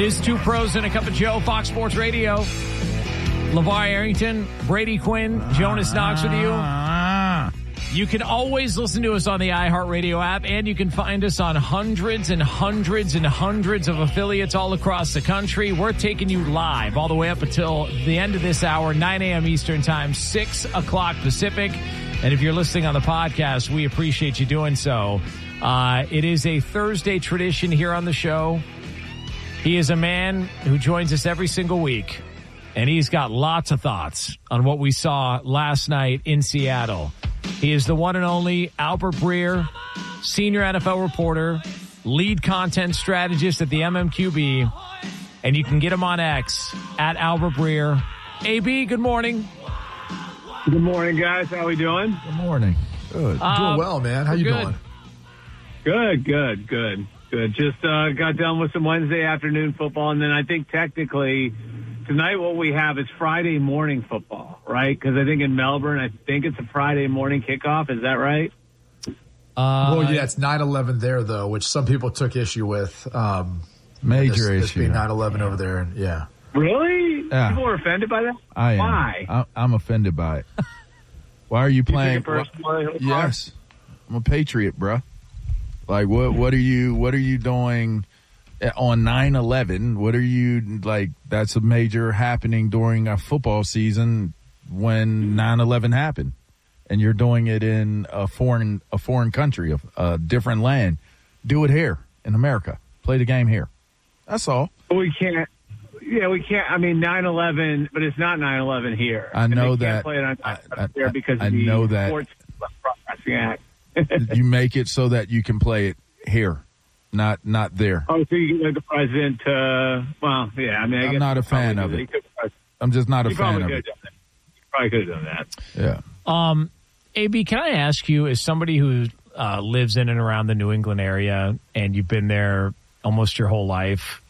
is Two Pros and a Cup of Joe, Fox Sports Radio. LeVar Arrington, Brady Quinn, Jonas Knox with you. You can always listen to us on the iHeartRadio app, and you can find us on hundreds and hundreds and hundreds of affiliates all across the country. We're taking you live all the way up until the end of this hour, 9 a.m. Eastern Time, 6 o'clock Pacific. And if you're listening on the podcast, we appreciate you doing so. It is a Thursday tradition here on the show. He is a man who joins us every single week, and he's got lots of thoughts on what we saw last night in Seattle. He is the one and only Albert Breer, senior NFL reporter, lead content strategist at the MMQB, and you can get him on X at Albert Breer. AB, good morning. Good morning, guys. How we doing? Good morning. Good. Doing well, man. How you doing? Good. Just got done with some Wednesday afternoon football, and then I think technically tonight what we have is Friday morning football, right? Because I think in Melbourne, I think it's a Friday morning kickoff. Is that right? Well, yeah, it's 9/11 there, though, which some people took issue with. Major issue. This being 9/11 over there, and yeah. Really? Yeah. People are offended by that? I am. Why? I'm offended by it. Why are you playing? You take it personally? Yes, I'm a patriot, bruh. Like, what are you doing on 9/11? What are you like? That's a major happening during a football season when 9/11 happened, and you're doing it in a foreign country, a different land. Do it here in America. Play the game here. That's all. We can't. Yeah, we can't. I mean, 9/11, but it's not 9/11 here. I know and they that. Can't play it on there because I of the know that. Sports Broadcasting Act. You make it so that you can play it here, not there. Oh, so you get the president? Well, yeah. I mean, I'm not a fan of it. I'm just not a fan of it. You probably could have done that. Yeah. AB, can I ask you, as somebody who lives in and around the New England area, and you've been there almost your whole life,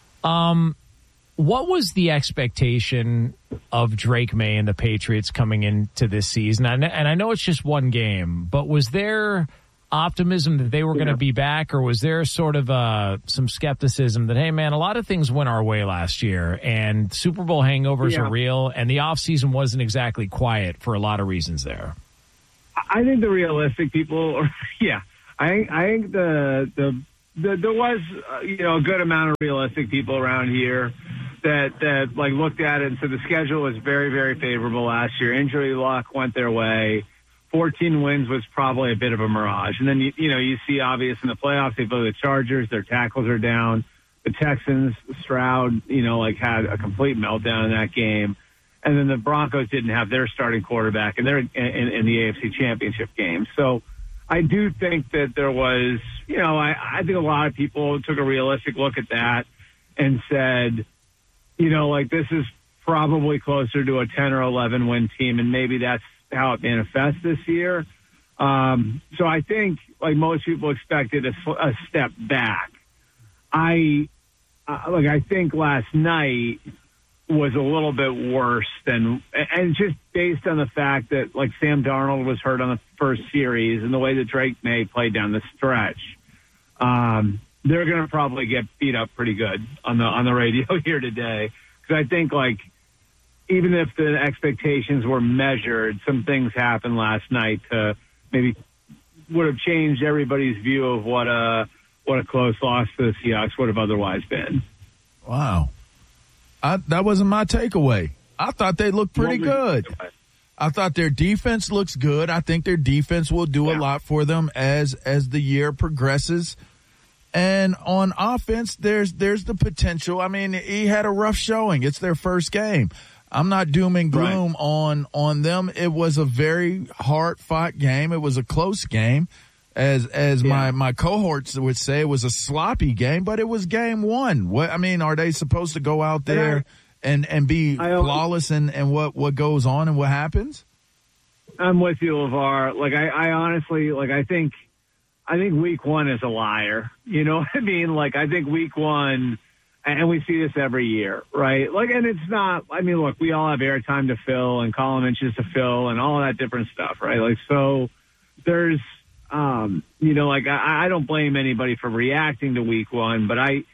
what was the expectation of Drake May and the Patriots coming into this season? And I know it's just one game, but was there optimism that they were going to be back, or was there sort of some skepticism that, hey, man, a lot of things went our way last year, and Super Bowl hangovers are real, and the offseason wasn't exactly quiet for a lot of reasons there? I think the realistic people, I think there was a good amount of realistic people around here that like looked at it and said the schedule was very, very favorable last year. Injury luck went their way. 14 wins was probably a bit of a mirage. And then, you see obvious in the playoffs, they play the Chargers, their tackles are down. The Texans, Stroud, had a complete meltdown in that game. And then the Broncos didn't have their starting quarterback, and they're in the AFC Championship game. So I do think that there was, I think a lot of people took a realistic look at that and said, this is probably closer to a 10 or 11 win team, and maybe that's how it manifests this year. So I think, like most people expected, a step back. I think last night was a little bit worse and just based on the fact that like Sam Darnold was hurt on the first series and the way that Drake May played down the stretch, they're going to probably get beat up pretty good on the radio here today. Because I think even if the expectations were measured, some things happened last night to maybe would have changed everybody's view of what a close loss to the Seahawks would have otherwise been. Wow. That wasn't my takeaway. I thought they looked pretty good. I thought their defense looks good. I think their defense will do a lot for them as the year progresses. And on offense, there's the potential. I mean, he had a rough showing. It's their first game. I'm not doom and gloom on them. It was a very hard-fought game. It was a close game. As my cohorts would say, it was a sloppy game, but it was game one. Are they supposed to go out there and be flawless and what goes on and what happens? I'm with you, LeVar. I honestly, I think week one is a liar. You know what I mean? I think week one, and we see this every year, right? And it's not, look, we all have airtime to fill and column inches to fill and all that different stuff, right? So there's, I don't blame anybody for reacting to week one, but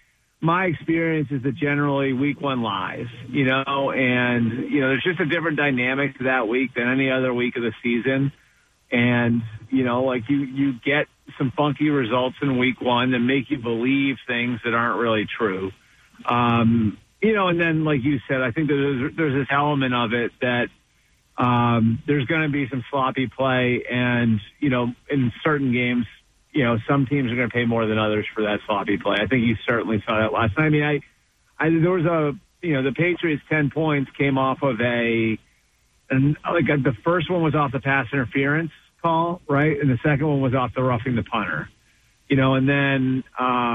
my experience is that generally week one lies, and, there's just a different dynamic to that week than any other week of the season. And, you get some funky results in week one that make you believe things that aren't really true. And then, like you said, I think there's this element of it that there's going to be some sloppy play. And, in certain games, some teams are going to pay more than others for that sloppy play. I think you certainly saw that last night. I mean, there was the Patriots 10 points came off of the first one was off the pass interference call, right? And the second one was off the roughing the punter, and then,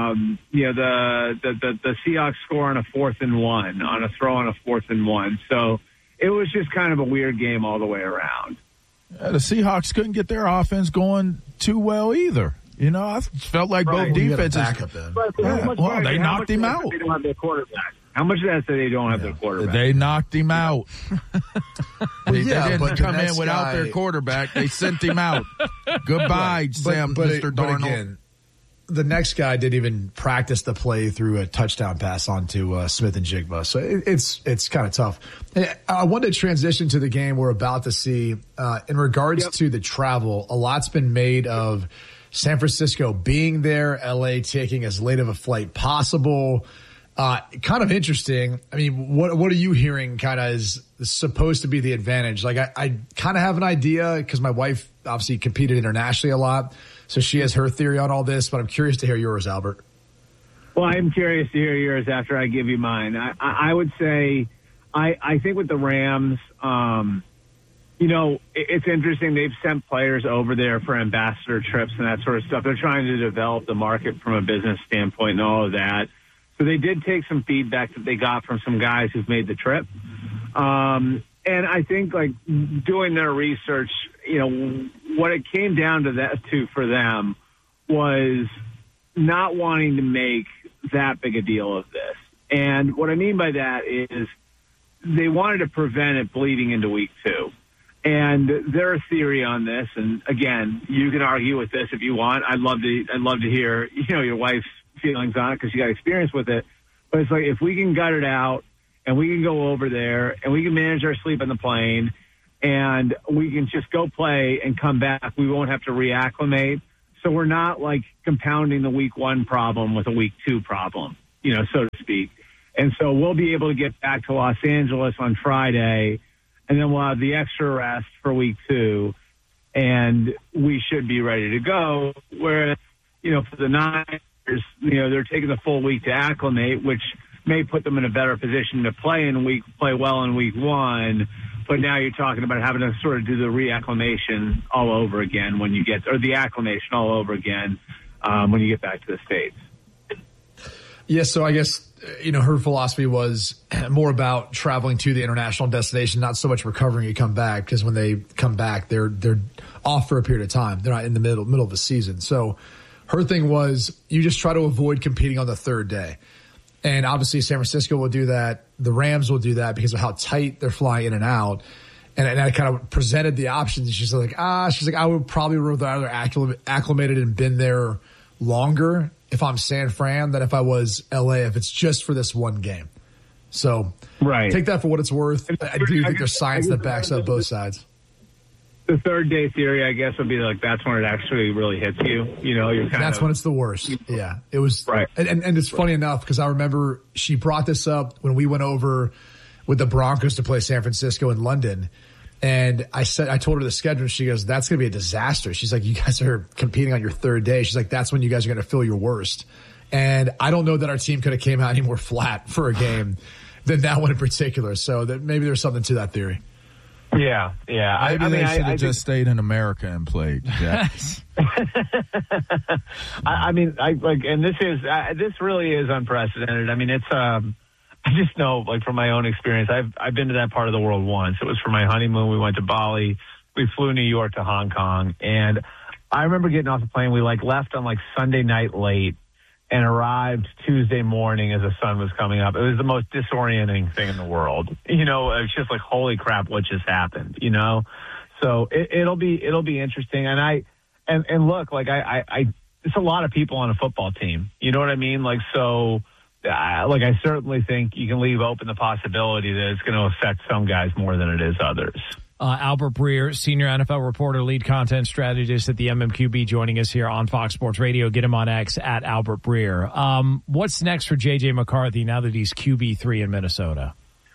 the Seahawks score on a 4th and 1 on a throw on a 4th and 1. So it was just kind of a weird game all the way around. The Seahawks couldn't get their offense going too well either. I felt like both defenses. They knocked him out. They don't have their quarterback. How much of that say they don't have their quarterback? They knocked him out. They didn't come in without their quarterback. They sent him out. Goodbye, Mr. Darnold. But again, the next guy didn't even practice the play through a touchdown pass onto Smith and Jigba. So it's kind of tough. I wanted to transition to the game we're about to see. In regards to the travel, a lot's been made of San Francisco being there, LA taking as late of a flight possible. Kind of interesting. I mean, what are you hearing kind of is supposed to be the advantage? Like, I kind of have an idea because my wife obviously competed internationally a lot. So she has her theory on all this, but I'm curious to hear yours, Albert. Well, I'm curious to hear yours after I give you mine. I would say, I think with the Rams, it's interesting. They've sent players over there for ambassador trips and that sort of stuff. They're trying to develop the market from a business standpoint and all of that. So they did take some feedback that they got from some guys who've made the trip. And I think, like, doing their research, what it came down to for them was not wanting to make that big a deal of this. And what I mean by that is they wanted to prevent it bleeding into week 2. And their theory on this, and again, you can argue with this if you want. I'd love to hear, your wife's feelings on it because you got experience with it. But it's like, if we can gut it out and we can go over there and we can manage our sleep on the plane and we can just go play and come back, we won't have to reacclimate. So we're not like compounding the week 1 problem with a week 2 problem, so to speak. And so we'll be able to get back to Los Angeles on Friday, and then we'll have the extra rest for week 2, and we should be ready to go. Whereas, for the Niners, they're taking the full week to acclimate, which may put them in a better position to play well in week 1. But now you're talking about having to sort of do the reacclimation all over again the acclimation all over again when you get back to the States. Yeah, so I guess, her philosophy was more about traveling to the international destination, not so much recovering you come back, because when they come back, they're off for a period of time. They're not in the middle of the season. So her thing was you just try to avoid competing on the third day. And obviously San Francisco will do that. The Rams will do that because of how tight they're flying in and out. And I kind of presented the options. She's like, I would probably rather acclimated and been there longer if I'm San Fran than if I was LA, if it's just for this one game. So take that for what it's worth. I do think there's science that backs up both sides. The third day theory, I guess, would be like that's when it actually really hits you. That's when it's the worst. Yeah, it was. Right. And it's funny enough because I remember she brought this up when we went over with the Broncos to play San Francisco in London. And I told her the schedule. She goes, that's going to be a disaster. She's like, you guys are competing on your third day. She's like, that's when you guys are going to feel your worst. And I don't know that our team could have came out any more flat for a game than that one in particular. So that maybe there's something to that theory. Yeah. Maybe they should have just stayed in America and played. Jack. And this really is unprecedented. I mean, it's I just know, like, from my own experience, I've been to that part of the world once. It was for my honeymoon. We went to Bali. We flew New York to Hong Kong, and I remember getting off the plane. We left on Sunday night late and arrived Tuesday morning as the sun was coming up. It was the most disorienting thing in the world. It was just like, holy crap, what just happened? So it'll be interesting. And look, it's a lot of people on a football team. You know what I mean? So I certainly think you can leave open the possibility that it's going to affect some guys more than it is others. Albert Breer, senior NFL reporter, lead content strategist at the MMQB, joining us here on Fox Sports Radio. Get him on X at Albert Breer. What's next for J.J. McCarthy now that he's QB3 in Minnesota?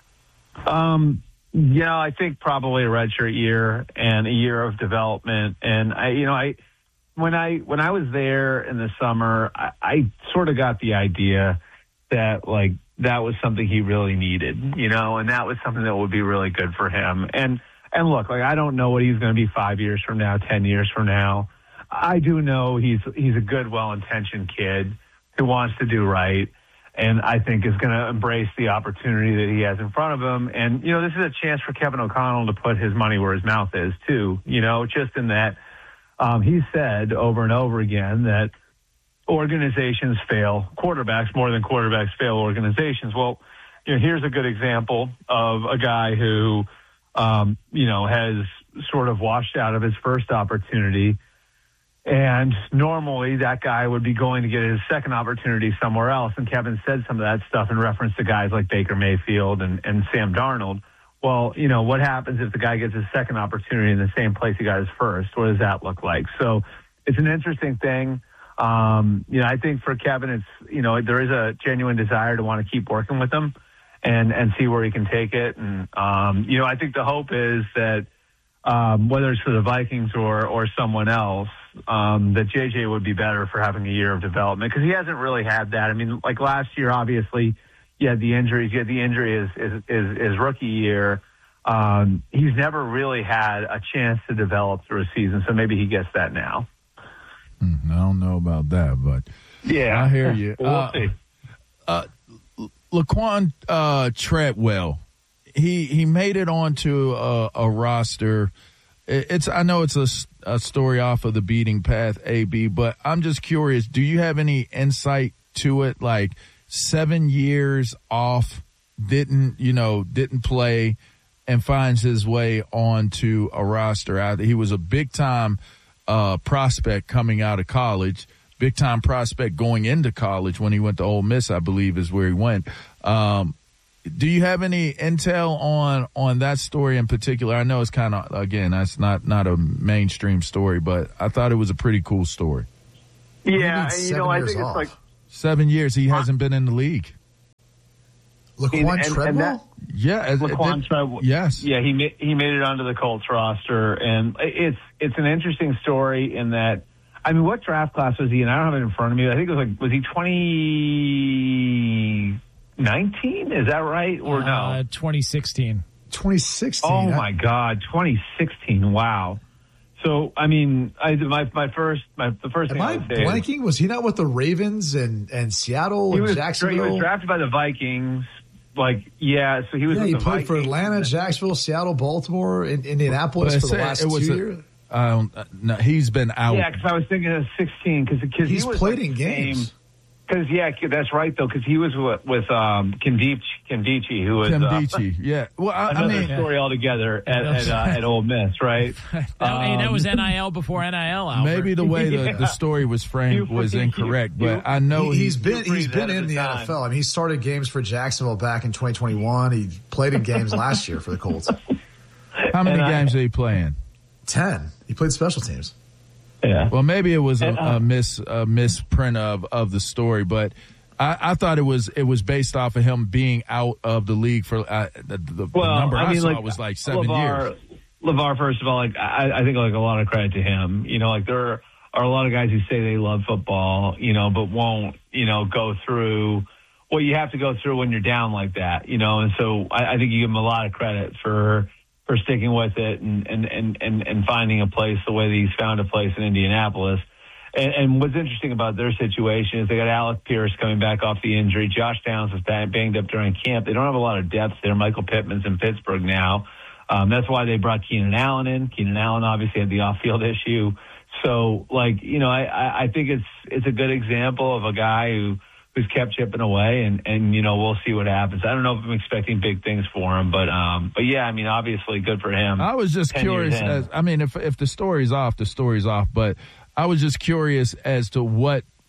I think probably a redshirt year and a year of development. And when I was there in the summer, I sort of got the idea that that was something he really needed, and that was something that would be really good for him. And look, I don't know what he's going to be 5 years from now, 10 years from now. I do know he's a good, well-intentioned kid who wants to do right, and I think is going to embrace the opportunity that he has in front of him. And, this is a chance for Kevin O'Connell to put his money where his mouth is, too, just in that he said over and over again that organizations fail quarterbacks more than quarterbacks fail organizations. Well, here's a good example of a guy who, has sort of washed out of his first opportunity. And normally that guy would be going to get his second opportunity somewhere else. And Kevin said some of that stuff in reference to guys like Baker Mayfield and Sam Darnold. Well, what happens if the guy gets his second opportunity in the same place he got his first? What does that look like? So it's an interesting thing. I think for Kevin, it's, there is a genuine desire to want to keep working with him and see where he can take it. And, I think the hope is that, whether it's for the Vikings or someone else, that JJ would be better for having a year of development, because he hasn't really had that. I mean, like last year, obviously, you had the injuries. You had the injury his rookie year. He's never really had a chance to develop through a season, so maybe he gets that now. I don't know about that, but yeah, I hear you. We'll see. Laquan Treadwell, he made it onto a roster. I know it's a story off of the beating path, AB, but I'm just curious. Do you have any insight to it? Like 7 years off, didn't play, and finds his way onto a roster. He was a big time prospect coming out of college, big time prospect going into college when he went to Ole Miss, I believe is where he went. Do you have any intel on that story in particular? I know it's kind of, again, that's not a mainstream story, but I thought it was a pretty cool story. Yeah, I think it's like 7 years he hasn't been in the league. Laquan Treadwell? Laquan Treadwell. Yes. Yeah, he made it onto the Colts roster, and it's an interesting story in that. I mean, what draft class was he in? I don't have it in front of me. I think it was he 2019? Is that right or no? 2016. 2016. Oh my God, 2016! Wow. So I mean, the first thing I was blanking? Was he not with the Ravens and Seattle and Jacksonville? He was drafted by the Vikings. So he was. Yeah, he played Vikings. for Atlanta, Jacksonville, Seattle, Baltimore, Indianapolis for the last 2 years. No, he's been out. Yeah, because I was thinking of 16 because he's he was played in games. Because that's right though. Because he was with Kimdichie, who was yeah. Well, another story altogether at Ole Miss, right? That was NIL before NIL. Albert. Maybe the way the story was framed was incorrect, but I know he's been in the NFL. I mean, he started games for Jacksonville back in 2021. He played in games last year for the Colts. How many games did he play in? 10. He played special teams. Yeah. Well, maybe it was a misprint of the story, but I thought it was based off of him being out of the league for the number I saw was like 7 years. LeVar, first of all, I think a lot of credit to him. There are a lot of guys who say they love football, but won't, go through what you have to go through when you're down like that, And so I think you give him a lot of credit for sticking with it and finding a place the way that he's found a place in Indianapolis. And what's interesting about their situation is they got Alec Pierce coming back off the injury. Josh Downs was banged up during camp. They don't have a lot of depth there. Michael Pittman's in Pittsburgh now. That's why they brought Keenan Allen in. Keenan Allen obviously had the off-field issue. So, I think it's a good example of a guy who's kept chipping away, and we'll see what happens. I don't know if I'm expecting big things for him, but yeah, I mean, obviously good for him. I was just curious. If the story's off, the story's off. But I was just curious as to what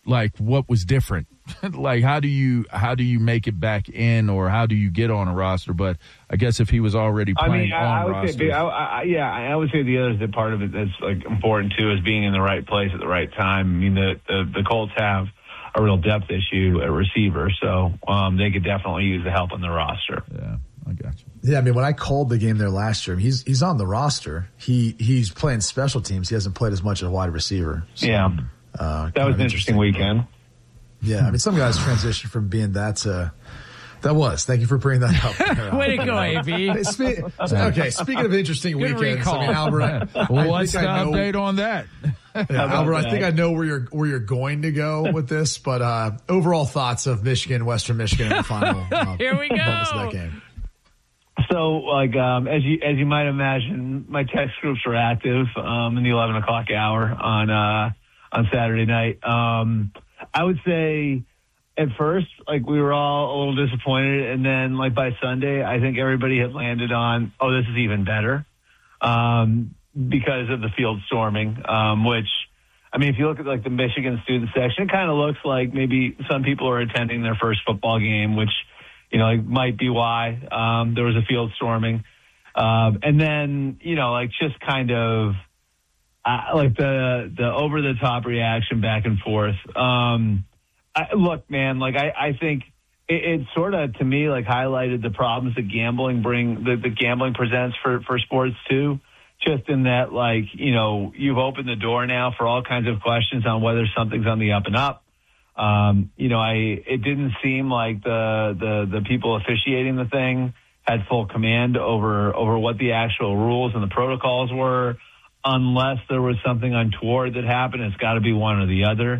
Like, what was different? Like, how do you make it back in, or how do you get on a roster? But I guess if he was already playing on roster. I would say the other part of it that's like important too is being in the right place at the right time. I mean, the Colts have a real depth issue at receiver, so they could definitely use the help on the roster. Yeah, I got you. Yeah, I mean, when I called the game there last year, he's on the roster. He's playing special teams. He hasn't played as much as a wide receiver. So, yeah, that was an interesting weekend. Yeah, I mean, some guys transition from being that to that was. Thank you for bringing that up. Way to go, AB. Okay, speaking of interesting Good weekends, recall. I mean, Albert, What's the update on that? Yeah, Albert, I think I know where you're going to go with this, but overall thoughts of Michigan, Western Michigan in the final. Here we go. Moments of that game. So, like, as you might imagine, my text groups were active in the 11 o'clock hour on Saturday night. I would say at first, like, we were all a little disappointed, and then, like, by Sunday, I think everybody had landed on, oh, this is even better, because of the field storming, which, I mean, if you look at, like, the Michigan student section, it kind of looks like maybe some people are attending their first football game, which, you know, it might be why there was a field storming. And then, you know, like, just kind of like the over-the-top reaction back and forth. Look, man, like, I think it sort of, to me, like, highlighted the problems that gambling the gambling presents for sports, too. Just in that, like, you know, you've opened the door now for all kinds of questions on whether something's on the up and up. You know, it didn't seem like the people officiating the thing had full command over what the actual rules and the protocols were, unless there was something untoward that happened. It's got to be one or the other.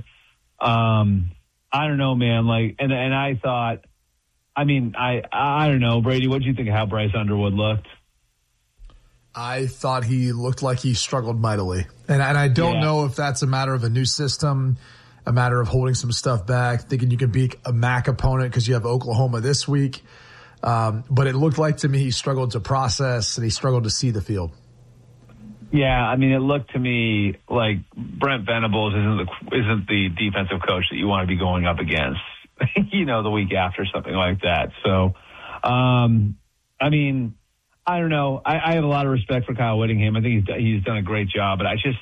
I don't know, man. Like, and I thought, I mean, I don't know, Brady. What do you think of how Bryce Underwood looked? I thought he looked like he struggled mightily, and I don't know if that's a matter of a new system, a matter of holding some stuff back, thinking you can beat a MAC opponent because you have Oklahoma this week. But it looked like to me he struggled to process and he struggled to see the field. Yeah, I mean, it looked to me like Brent Venables isn't the defensive coach that you want to be going up against, you know, the week after, something like that. So, I mean, I don't know. I have a lot of respect for Kyle Whittingham. I think he's done a great job, but this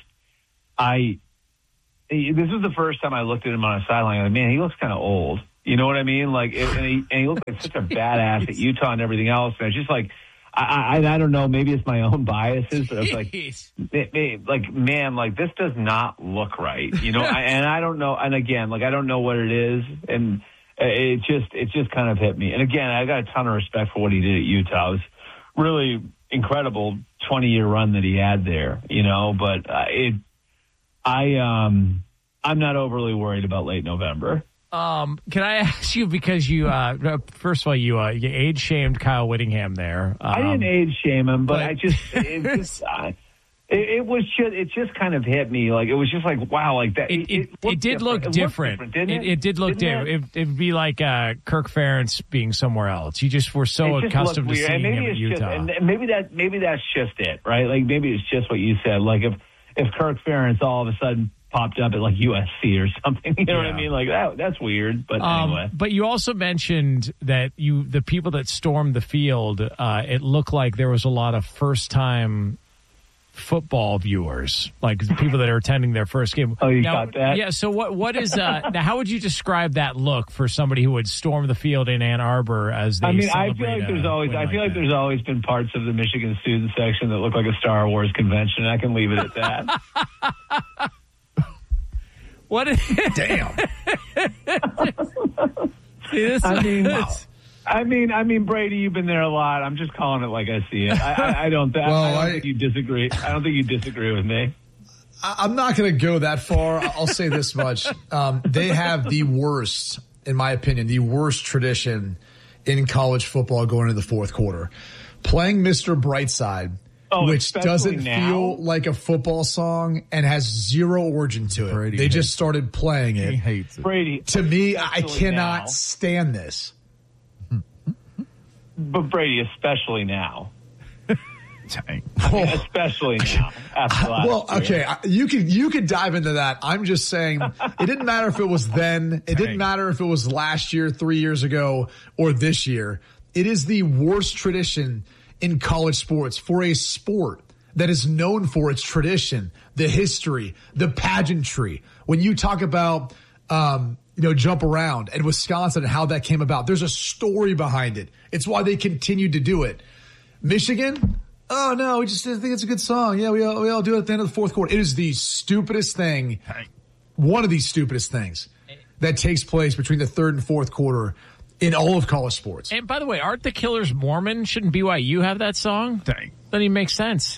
was the first time I looked at him on a sideline. Like, man, he looks kind of old. You know what I mean? Like, and he looked like such a badass at Utah and everything else. And it's just like, I don't know. Maybe it's my own biases, but it's like, man, like, this does not look right. You know, and I don't know. And again, like, I don't know what it is, and it just kind of hit me. And again, I got a ton of respect for what he did at Utah. It was really incredible 20-year run that he had there. You know, but I'm not overly worried about late November. Can I ask you, because you first of all you age shamed Kyle Whittingham there. I didn't age shame him, but it just kind of hit me. Like, it was just like, wow, like that. It did look different. It did look different. It'd be like Kirk Ferentz being somewhere else. You just were so accustomed to seeing him at Utah. And maybe that's just it, right? Like, maybe it's just what you said. Like, if Kirk Ferentz all of a sudden popped up at like USC or something, you know what I mean? Like, that's weird. But anyway. But you also mentioned that the people that stormed the field, it looked like there was a lot of first-time football viewers, like the people that are attending their first game. Oh, you got that? Yeah. So what is now? How would you describe that look for somebody who would storm the field in Ann Arbor as they? I mean, I feel like there's always been parts of the Michigan student section that look like a Star Wars convention. I can leave it at that. What? Damn. See, this, I mean, Brady, you've been there a lot. I'm just calling it like I see it. I don't think you disagree. I don't think you disagree with me. I'm not going to go that far. I'll say this much. They have the worst, in my opinion, the worst tradition in college football going into the fourth quarter. Playing Mr. Brightside, which doesn't feel like a football song and has zero origin to it. Brady they just started playing it. He hates it. Brady, to me, I cannot stand this. But Brady, especially now. Especially now. After last year. You could dive into that. I'm just saying it didn't matter if it was then. It didn't matter if it was last year, 3 years ago, or this year. It is the worst tradition in college sports for a sport that is known for its tradition, the history, the pageantry. When you talk about, jump around and Wisconsin and how that came about, there's a story behind it. It's why they continued to do it. Michigan? Oh no, we just think it's a good song. Yeah, we all do it at the end of the fourth quarter. It is the stupidest thing, one of the stupidest things that takes place between the third and fourth quarter in all of college sports. And by the way, aren't the Killers Mormon? Shouldn't BYU have that song? Doesn't even make sense.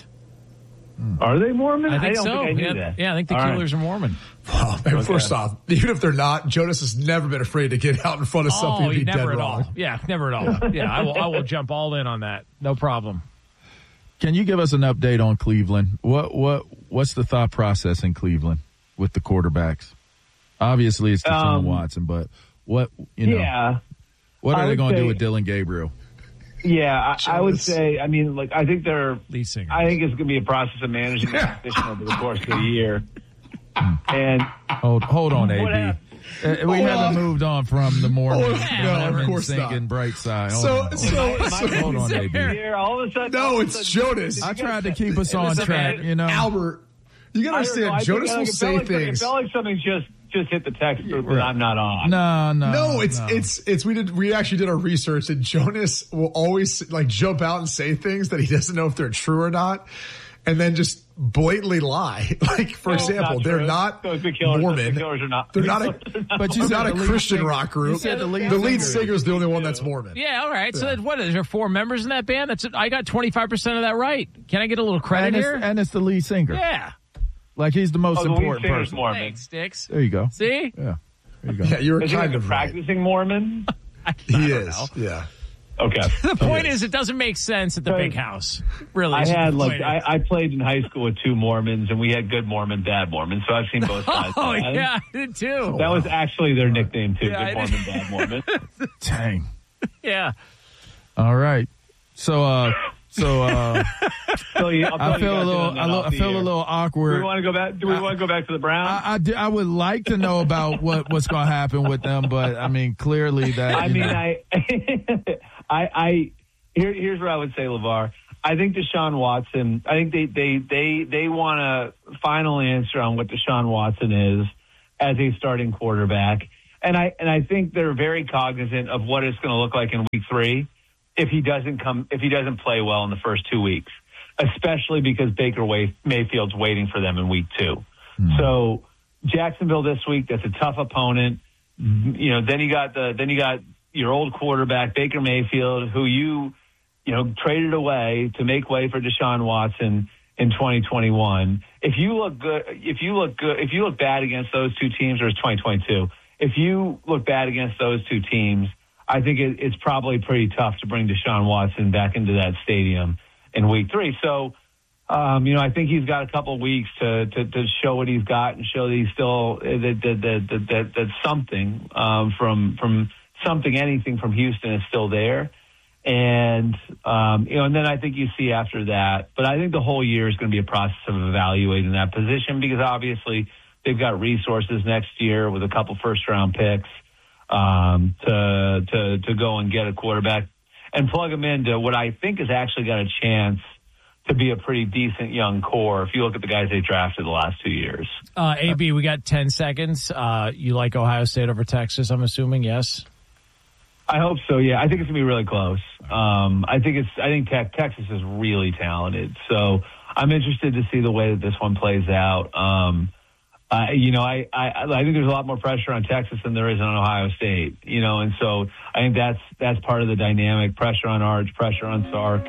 Are they Mormon? I think don't so. think I knew that. Yeah, I think the Killers are Mormon. Oh, man, first off, even if they're not, Jonas has never been afraid to get out in front of something and be dead wrong. Yeah, never at all. Yeah, I will jump all in on that. No problem. Can you give us an update on Cleveland? What's the thought process in Cleveland with the quarterbacks? Obviously, it's Deshaun Watson, but what are they going to do with Dylan Gabriel? Yeah, I would say. I mean, I think they're lead singer. I think it's going to be a process of managing the position over the course of the year. And hold on, AB. We haven't moved on from the morning. Of course singing not. Bright Side. Hold on, AB. All of a sudden, no, it's Jonas. I tried to keep us on track. Albert, you got to understand. Jonas will say things. It felt like something just hit the text that I'm not on. No, it's we actually did our research, and Jonas will always jump out and say things that he doesn't know if they're true or not, and then just blatantly lie. For example, they're not Mormon. The Killers are not. They're not a Christian rock group. The lead singer is the only one that's Mormon. Yeah, all right. So what is there 4 members in that band? I got 25% of that right. Can I get a little credit here? And it's the lead singer. Yeah. He's the most important person. Mormon. Thanks, Sticks. There you go. See? Yeah. There you go. Yeah, you're is kind he of practicing Mormon. He is. Yeah. Okay. The point is, it doesn't make sense at the big house. Really, I played in high school with 2 Mormons, and we had good Mormon, bad Mormon. So I've seen both sides. Oh yeah, I did too. That was actually their nickname too. Good Mormon, bad Mormon. Dang. Yeah. All right. So I I feel a little awkward. Do we want to go back? Do we want to go back to the Browns? I would like to know about what's going to happen with them, but I mean, clearly that. Here's what I would say, LeVar. I think Deshaun Watson. I think they want a final answer on what Deshaun Watson is as a starting quarterback, and I think they're very cognizant of what it's going to look like in week 3 if he doesn't play well in the first 2 weeks, especially because Baker Mayfield's waiting for them in week 2. Mm-hmm. So Jacksonville this week, that's a tough opponent. Then you got your old quarterback Baker Mayfield, who you traded away to make way for Deshaun Watson in 2021. If you look bad against those 2 teams, or it's 2022. If you look bad against those 2 teams, I think it's probably pretty tough to bring Deshaun Watson back into that stadium in week 3. So, I think he's got a couple of weeks to show what he's got and show that he's still that something from something, anything from Houston is still there. And, and then I think you see after that. But I think the whole year is going to be a process of evaluating that position because obviously they've got resources next year with a couple first-round picks. To go and get a quarterback and plug him into what I think has actually got a chance to be a pretty decent young core if you look at the guys they drafted the last 2 years. AB, we got 10 seconds. You like Ohio State over Texas, I'm assuming, yes? I hope so, yeah. I think it's going to be really close. I think Texas is really talented. So I'm interested to see the way that this one plays out. I think there's a lot more pressure on Texas than there is on Ohio State, and so I think that's part of the dynamic. Pressure on Arch, pressure on Sark.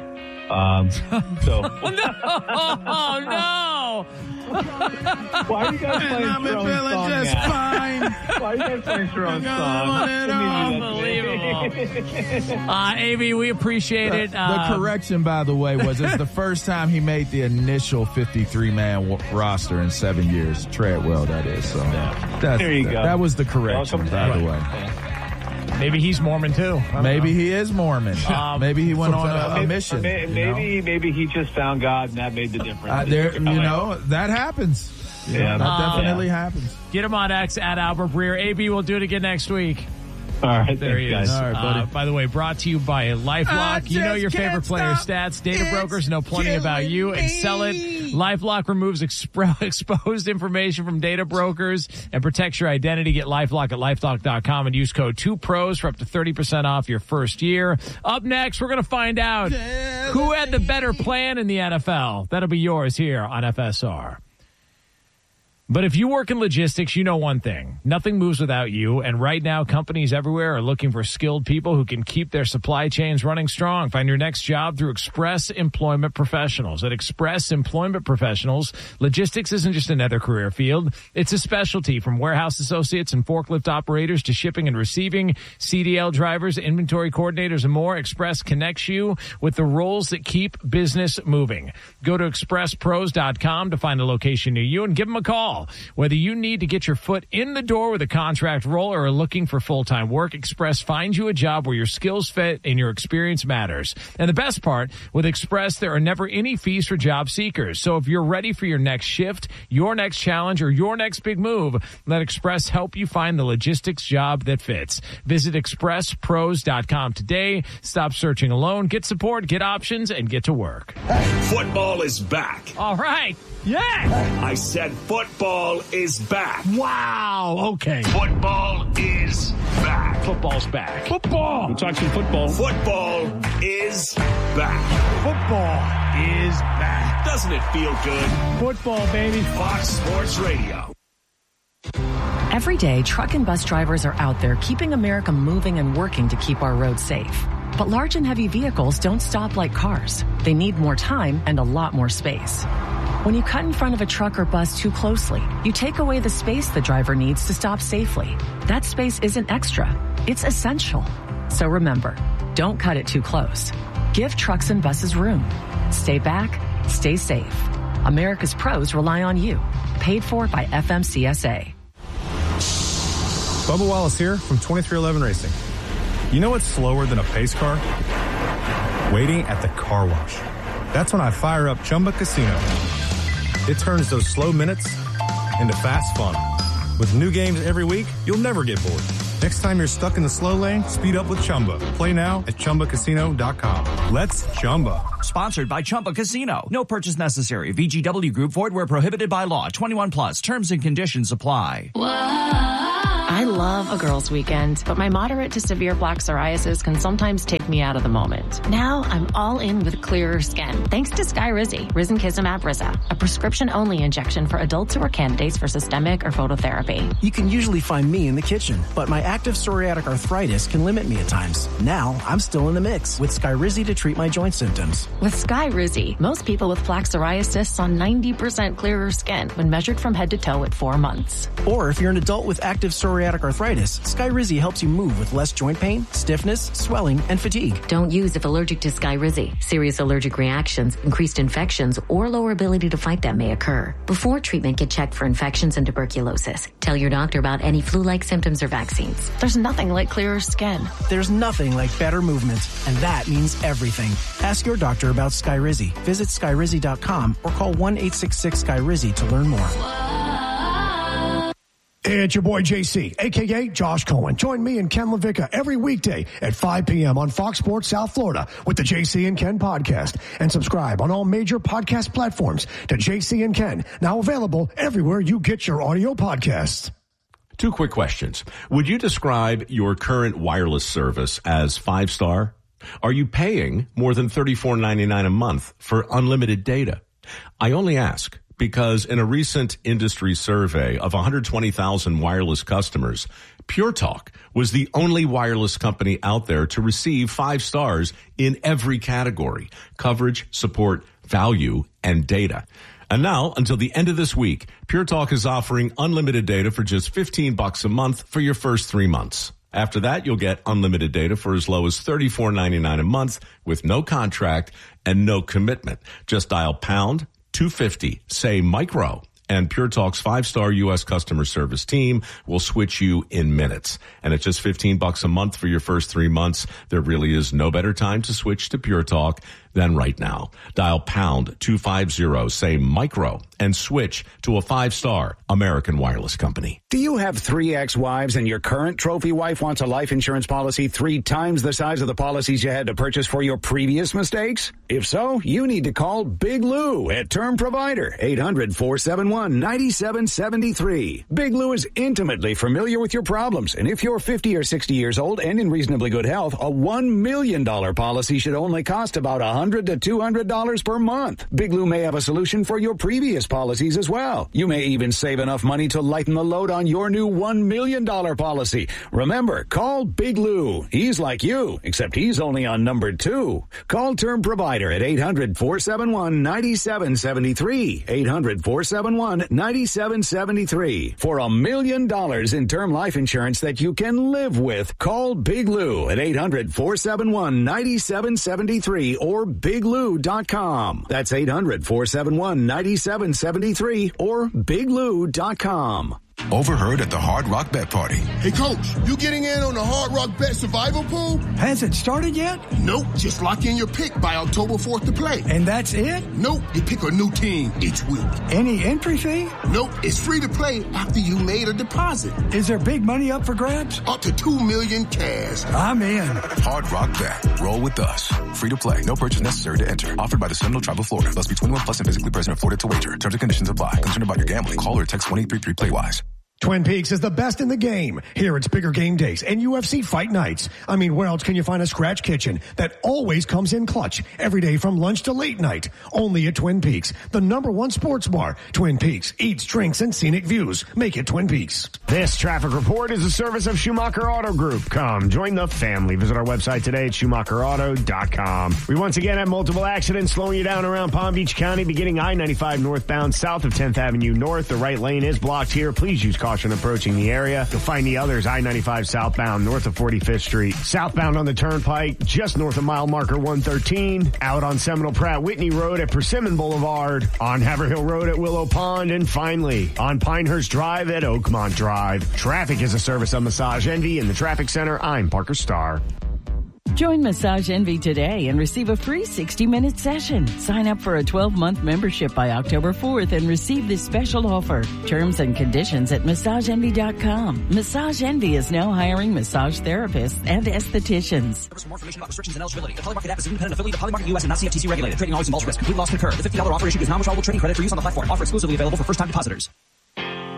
Oh no! Why are you guys playing your own song just now? fine. Why are you guys playing your own song? Unbelievable. AB, we appreciate it. The correction, by the way, was it's the first time he made the initial 53-man roster in 7 years. Treadwell, that is. So there you go. That was the correction, by the way. Maybe he's Mormon too. Maybe he is Mormon. Maybe he went on a mission. Maybe he just found God and that made the difference. That happens. Yeah, that definitely happens. Get him on X at Albert Breer. AB will do it again next week. All right, there he is. All right, buddy. By the way, brought to you by LifeLock. You know your favorite player stats. Data brokers know plenty about you and sell it. LifeLock removes exposed information from data brokers and protects your identity. Get LifeLock at LifeLock.com and use code 2pros for up to 30% off your first year. Up next, we're going to find out who had the better plan in the NFL. That'll be yours here on FSR. But if you work in logistics, you know one thing. Nothing moves without you, and right now companies everywhere are looking for skilled people who can keep their supply chains running strong. Find your next job through Express Employment Professionals. At Express Employment Professionals, logistics isn't just another career field. It's a specialty, from warehouse associates and forklift operators to shipping and receiving, CDL drivers, inventory coordinators, and more. Express connects you with the roles that keep business moving. Go to expresspros.com to find a location near you and give them a call. Whether you need to get your foot in the door with a contract role or are looking for full-time work, Express finds you a job where your skills fit and your experience matters. And the best part, with Express, there are never any fees for job seekers. So if you're ready for your next shift, your next challenge, or your next big move, let Express help you find the logistics job that fits. Visit expresspros.com today. Stop searching alone. Get support, get options, and get to work. Football is back. All right. Yeah. I said football is back. Wow. Okay. Football is back. Football's back. Football. We'll talk some football. Football is back. Football is back. Doesn't it feel good? Football, baby. Fox Sports Radio. Every day, truck and bus drivers are out there keeping America moving and working to keep our roads safe. But large and heavy vehicles don't stop like cars. They need more time and a lot more space. When you cut in front of a truck or bus too closely, you take away the space the driver needs to stop safely. That space isn't extra, it's essential. So remember, don't cut it too close. Give trucks and buses room. Stay back, stay safe. America's pros rely on you. Paid for by FMCSA. Bubba Wallace here from 2311 Racing. You know what's slower than a pace car? Waiting at the car wash. That's when I fire up Chumba Casino. It turns those slow minutes into fast fun. With new games every week, you'll never get bored. Next time you're stuck in the slow lane, speed up with Chumba. Play now at ChumbaCasino.com. Let's Chumba. Sponsored by Chumba Casino. No purchase necessary. VGW Group. Void where prohibited by law. 21 plus. Terms and conditions apply. I love a girls' weekend, but my moderate to severe plaque psoriasis can sometimes take me out of the moment. Now I'm all in with clearer skin, thanks to Skyrizi, Risankizumab Riza, a prescription-only injection for adults who are candidates for systemic or phototherapy. You can usually find me in the kitchen, but my active psoriatic arthritis can limit me at times. Now I'm still in the mix with Skyrizi to treat my joint symptoms. With Skyrizi, most people with plaque psoriasis saw 90% clearer skin when measured from head to toe at 4 months. Or if you're an adult with active psoriatic arthritis, Skyrizi helps you move with less joint pain, stiffness, swelling, and fatigue. Don't use if allergic to Skyrizi. Serious allergic reactions, increased infections, or lower ability to fight them may occur. Before treatment, get checked for infections and tuberculosis. Tell your doctor about any flu-like symptoms or vaccines. There's nothing like clearer skin. There's nothing like better movement, and that means everything. Ask your doctor about Skyrizi. Visit Skyrizi.com or call 1-866-SKYRIZI to learn more. Hey, it's your boy JC, a.k.a. Josh Cohen. Join me and Ken LaVicka every weekday at 5 p.m. on Fox Sports South Florida with the JC and Ken podcast. And subscribe on all major podcast platforms to JC and Ken, now available everywhere you get your audio podcasts. 2 quick questions. Would you describe your current wireless service as 5-star? Are you paying more than $34.99 a month for unlimited data? I only ask because in a recent industry survey of 120,000 wireless customers, Pure Talk was the only wireless company out there to receive 5 stars in every category: coverage, support, value, and data. And now, until the end of this week, Pure Talk is offering unlimited data for just $15 a month for your first 3 months. After that, you'll get unlimited data for as low as $34.99 a month with no contract and no commitment. Just dial pound 250, say micro, And Pure Talk's 5-star U.S. customer service team will switch you in minutes. And at just $15 a month for your first 3 months, there really is no better time to switch to Pure Talk than right now. Dial pound 250, say micro, and switch to a 5-star American Wireless company. Do you have 3 ex-wives and your current trophy wife wants a life insurance policy 3 times the size of the policies you had to purchase for your previous mistakes? If so, you need to call Big Lou at Term Provider, 800-471-9773. Big Lou is intimately familiar with your problems, and if you're 50 or 60 years old and in reasonably good health, a $1 million policy should only cost about $100 to $200 per month. Big Lou may have a solution for your previous policies as well. You may even save enough money to lighten the load on your new $1 million policy. Remember, call Big Lou. He's like you, except he's only on number 2. Call Term Provider at 800-471-9773. 800-471-9773. For $1 million in term life insurance that you can live with, call Big Lou at 800-471-9773 or biglou.com. That's 800-471-9773 or biglou.com. Overheard at the Hard Rock Bet Party. Hey, Coach, you getting in on the Hard Rock Bet Survival Pool? Has it started yet? Nope. Just lock in your pick by October 4th to play. And that's it? Nope. You pick a new team each week. Any entry fee? Nope. It's free to play after you made a deposit. Is there big money up for grabs? Up to $2 million cash. I'm in. Hard Rock Bet. Roll with us. Free to play. No purchase necessary to enter. Offered by the Seminole Tribe of Florida. Must be 21 plus and physically present in Florida to wager. Terms and conditions apply. Concerned about your gambling? Call or text 1-833-PLAY-WISE. Twin Peaks is the best in the game. Here it's bigger game days and UFC fight nights. I mean, where else can you find a scratch kitchen that always comes in clutch every day from lunch to late night? Only at Twin Peaks, the #1 sports bar. Twin Peaks eats, drinks, and scenic views. Make it Twin Peaks. This traffic report is a service of Schumacher Auto Group. Come, join the family. Visit our website today at SchumacherAuto.com. We once again have multiple accidents slowing you down around Palm Beach County, beginning I-95 northbound south of 10th Avenue North. The right lane is blocked here. Please use caution approaching the area. You'll find the others I-95 southbound north of 45th Street. Southbound on the Turnpike, just north of mile marker 113. Out on Seminole Pratt Whitney Road at Persimmon Boulevard. On Haverhill Road at Willow Pond. And finally, on Pinehurst Drive at Oakmont Drive. Traffic is a service of Massage Envy in the Traffic Center. I'm Parker Starr. Join Massage Envy today and receive a free 60-minute session. Sign up for a 12-month membership by October 4th and receive this special offer. Terms and conditions at MassageEnvy.com. Massage Envy is now hiring massage therapists and estheticians. For more information about restrictions and eligibility, the Polymarket app is an independent affiliate of Polymarket US and not CFTC regulated. Trading always involves risk. Complete loss concur. The $50 offer issued is non-withdrawable trading credit for use on the platform. Offer exclusively available for first-time depositors.